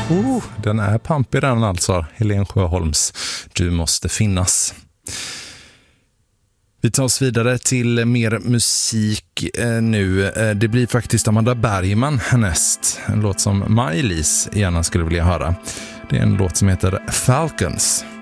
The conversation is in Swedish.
Den är pampig den alltså. Helen Sjöholms Du måste finnas. Vi tar oss vidare till mer musik nu. Det blir faktiskt Amanda Bergman härnäst. En låt som Maj-Lis gärna skulle vilja höra. Det är en låt som heter Falcons.